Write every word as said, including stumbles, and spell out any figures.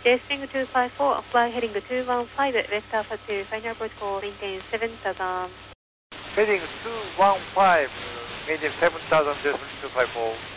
Desting two five four, fly heading two one five, West Alpha two, final approach call, maintain seven thousand. Heading two one five, maintain seven thousand, Desting two five four.